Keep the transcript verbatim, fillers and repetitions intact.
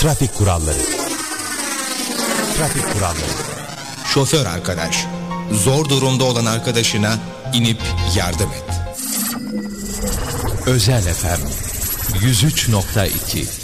Trafik kuralları. Trafik kuralları. Şoför arkadaş, zor durumda olan arkadaşına inip yardım et. Özel F M yüz üç nokta iki